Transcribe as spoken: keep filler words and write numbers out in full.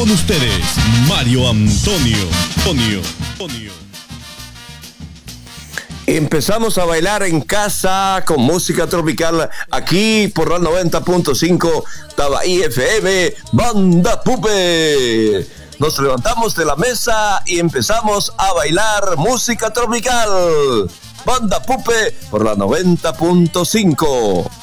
Con ustedes, Mario Antonio. Antonio. Antonio. Empezamos a bailar en casa con música tropical aquí por la noventa punto cinco Tabaí F M, Banda Pupe. Nos levantamos de la mesa y empezamos a bailar música tropical. Banda Pupe por la noventa punto cinco.